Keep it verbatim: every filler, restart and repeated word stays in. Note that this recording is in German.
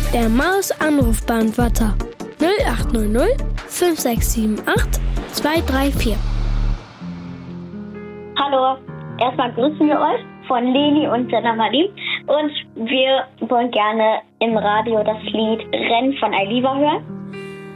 Der Maus-Anrufbeantworter null acht null null fünf sechs sieben acht zwei drei vier. Hallo, erstmal grüßen wir euch von Leni und Senna Marie und wir wollen gerne im Radio das Lied Rennen von Ailiva hören.